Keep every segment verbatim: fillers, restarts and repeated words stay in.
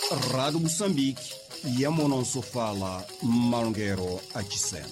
Rádio Moçambique e a Mononso fala Malongueiro a Chicena.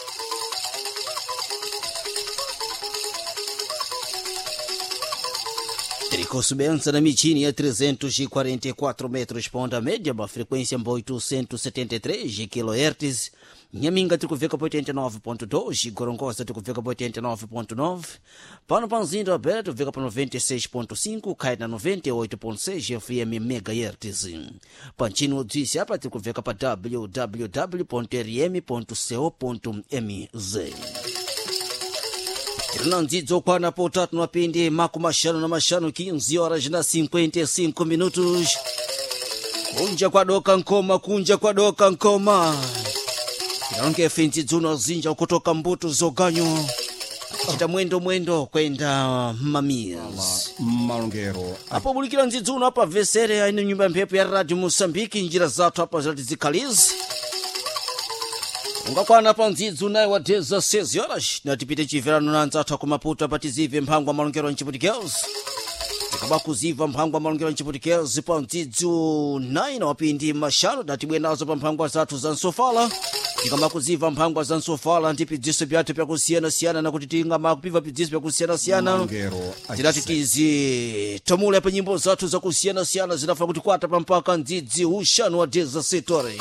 Tricossubenza na Michini a trezentos e quarenta e quatro metros ponta média, a frequência em oitocentos e setenta e três kHz. Nhaminga tikuveka por oitenta e nove ponto dois, Gorongosa tikuveka por oitenta e nove ponto nove, Pano Panzindo aberto tikuveka por noventa e seis ponto cinco, cai na noventa e oito ponto seis F M MHz. Panchino disse apa tikuveka para w w w ponto r m ponto co ponto m z. Tirinanzidzo kwana potatu no apindi maku mashano na mashano quinze horas na cinquenta e cinco minutos. Kunja kwa doka nkoma, kunja kwa doka nkoma. Tirange finti dzuno zinja kutoka mbuto zoganyo. Chita mwendo mwendo kwenda mamias. Malongueiro. Apo bulikira nzidzuno hapa vesere ya ino nyumba mpepo ya Radio Moçambique njira zatu hapa zati zikalizi. Ungakwana pa nzidzu naye wa dezesseis horas na tipite chiverano na nzathu kumaputa patizive mphangwa malongueiro nchiputikizi. Tikaba kuziva mphangwa malongueiro nchiputikizi pa nzidzu nayi na wapindi mashano datibwe nazo pa mphangwa zathu za nsofala. Tikaba kuziva mphangwa za nsofala ndipidziso byathu pyakusiyana siyana na kuti tingama kupiva pidziso pyakusiyana siyana. Tidati tizi tomule pa nyimbo zathu za kusiyana siyana zinafuna kuti kwata pa mpaka nzidzi ushano wa dezesseis horas.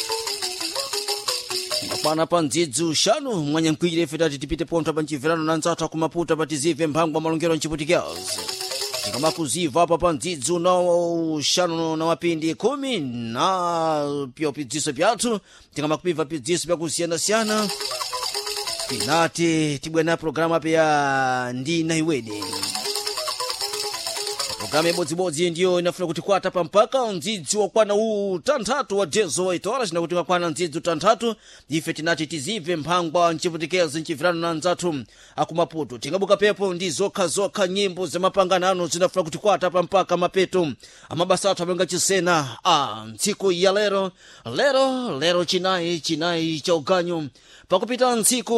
Pana panzidzu shanu mwanya nkwire fedati tipite ponto pa nchiverano na nzathu kumaputa patizive mphangwa malongueiro nchiputikizi. Tikama kuziva apa panzidzu na shanu na wapindi kumi na pyo pidziso pyathu. Tikama kupiva pidziso pyakusiyana siyana. Tinati tibwena programa pya ndina iwede. Programa ibodzibodzi ndiyo inafuna kuti kwata pa mpaka nzidzi wakwana u tantatu wa dezesseis horas na kuti wakwana nzidzi tantatu ife tinati tizive mphangwa nchiputikizi nchivirano na nzathu akumaputo. Tingabuka pepo ndi zokha zokha nyimbo za mapanganano zinafuna kuti kwata pa mpaka mapeto amabasa athu abenga chisena a ntsiku ya lero lero lero chinayi chinayi cha uganyo pakupita ntsiku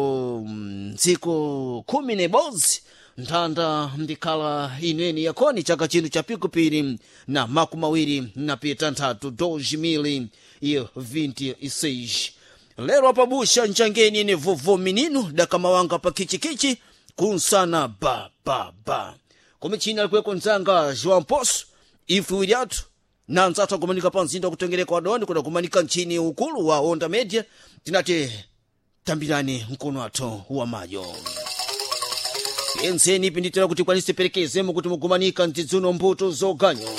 ntsiku kumi na ibodzi ntanda ndikhala inweni yakoni chaka chino cha pikupiri na maku mawiri na pita ntatu dois mil e vinte e seis. Lero apabusha nchangeni ni vovo menino dakamawanga pa kichikichi kunsana ba ba ba. Kumichina alikuweko nzanga João Poço ifu wiliatu na nzatu kumanika pa nzinda kutengereka wadoni kuna kumanika nchini ukulu wa Onda Media. Tinati tambirani mkono ato wa mayo. Enseni pinditira kuti kwanise perekezemo kuti mugumanika ntidzuno mbuto zoganyo.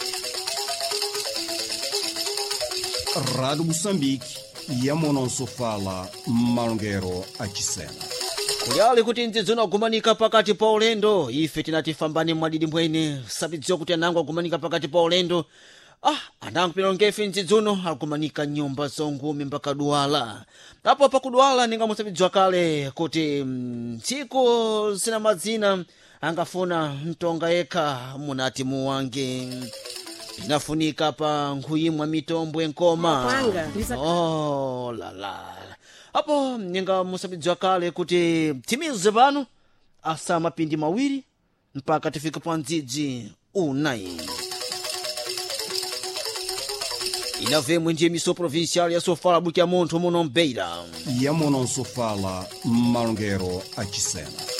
Rádio Moçambique e a Mononso fala Malongueiro a Chicena. Kuyali kuti ntidzuno gumanika pakati pa ulendo ife tinatifambani mwadidi mwene sabidziwa kuti anangu agumanika pakati pa ulendo. Ah, anangu pilongefe ntidzuno agumanika nyumba zongumi mpaka Duala. Apo pa kuduala ninga musabidziwa kale kuti ntsiku zina madzina angafuna mtonga eka munati muwange. Inafunika pa nkuyimwa mitombo enkoma. Oh la la. Apo ninga musabidziwa kale kuti timize pano asa mapindi mawiri mpaka tifika pa ndzidzi unayi. Inavemo ndi emissão provincial ya Sofala Bukiamonto Monombeira. E a Mononso fala Malongueiro a Chicena.